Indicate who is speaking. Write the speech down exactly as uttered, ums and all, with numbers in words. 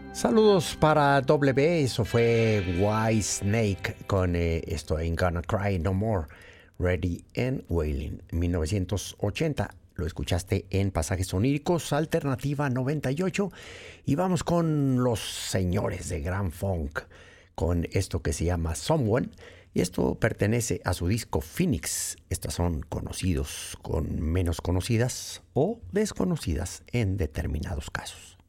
Speaker 1: Saludos para W, eso fue White Snake con eh, esto Ain't Gonna Cry No More, Ready and Wailing, mil novecientos ochenta. Lo escuchaste en Pasajes Oníricos, Alternativa noventa y ocho. Y vamos con los señores de Grand Funk, con esto que se llama Someone. Y esto pertenece a su disco Phoenix. Estas son conocidos con menos conocidas o desconocidas en determinados casos.